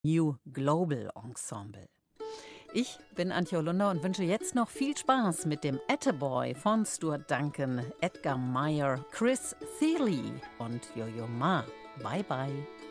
New Global Ensemble. Ich bin Antje Holunder und wünsche jetzt noch viel Spaß mit dem Attaboy von Stuart Duncan, Edgar Meyer, Chris Thile und Yo-Yo Ma. Bye bye.